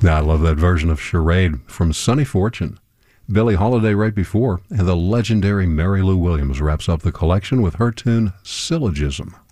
I love that version of Charade from Sunny Fortune. Billie Holiday right before, and the legendary Mary Lou Williams wraps up the collection with her tune Syllogism.